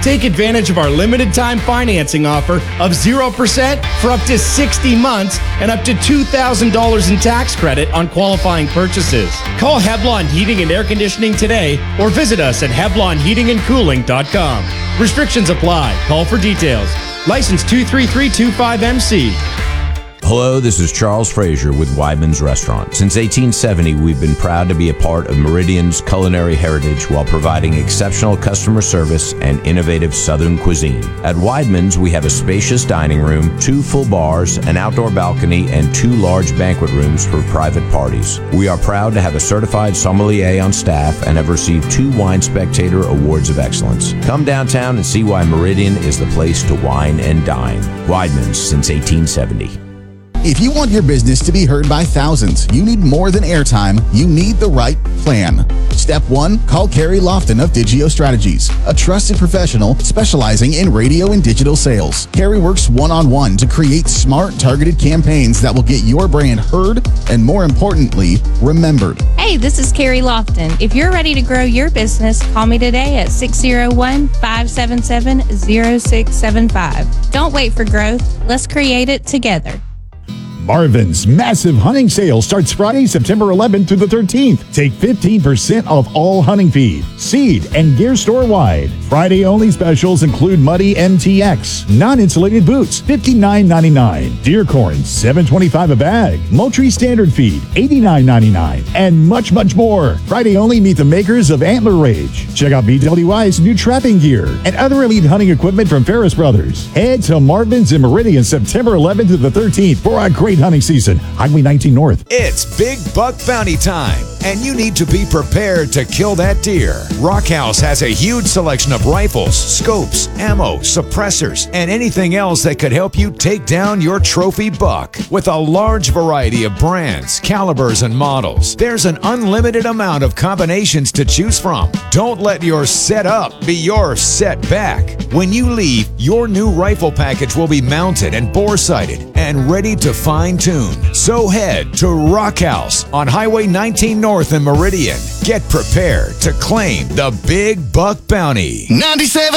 Take advantage of our limited time financing offer of 0% for up to 60 months and up to $2,000 in tax credit on qualifying purchases. Call Heblon Heating and Air Conditioning today or visit us at HeblonHeatingandCooling.com. Restrictions apply. Call for details. License 23325MC. Hello, this is Charles Frazier with Weidman's Restaurant. Since 1870, we've been proud to be a part of Meridian's culinary heritage while providing exceptional customer service and innovative Southern cuisine. At Weidman's, we have a spacious dining room, 2 full bars, an outdoor balcony, and 2 large banquet rooms for private parties. We are proud to have a certified sommelier on staff and have received 2 Wine Spectator Awards of Excellence. Come downtown and see why Meridian is the place to wine and dine. Weidman's since 1870. If you want your business to be heard by thousands, you need more than airtime. You need the right plan. Step 1, call Carrie Lofton of Digio Strategies, a trusted professional specializing in radio and digital sales. Carrie works one-on-one to create smart, targeted campaigns that will get your brand heard and, more importantly, remembered. Hey, this is Carrie Lofton. If you're ready to grow your business, call me today at 601-577-0675. Don't wait for growth. Let's create it together. Marvin's massive hunting sale starts Friday, September 11th through the 13th. Take 15% off all hunting feed, seed, and gear store-wide. Friday only specials include Muddy MTX, non-insulated boots, $59.99. Deer corn, $7.25 a bag. Moultrie standard feed, $89.99. And much, much more. Friday only meet the makers of Antler Rage. Check out BWI's new trapping gear and other elite hunting equipment from Ferris Brothers. Head to Marvin's in Meridian, September 11th to the 13th for a great hunting season. Highway 19 North. It's Big Buck Bounty time, and you need to be prepared to kill that deer. Rockhouse has a huge selection of rifles, scopes, ammo, suppressors, and anything else that could help you take down your trophy buck. With a large variety of brands, calibers, and models, there's an unlimited amount of combinations to choose from. Don't let your setup be your setback. When you leave, your new rifle package will be mounted and bore-sighted and ready to fine-tune. So head to Rockhouse on Highway 19 North in Meridian. Get prepared to claim the Big Buck Bounty. 97